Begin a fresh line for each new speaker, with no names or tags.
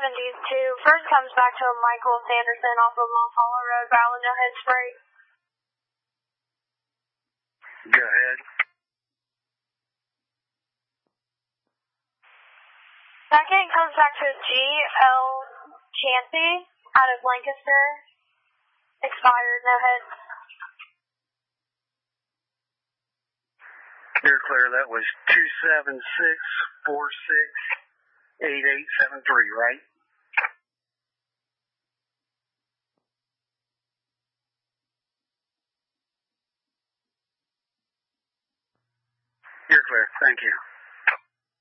272. First comes back to a Michael Sanderson off of Mont Hollow Road, valid, no head spray.
Go ahead.
Second comes back to G.L. Chansey out of Lancaster. Expired, no head.
You're clear. That was 276468873, right? You're clear. Thank you.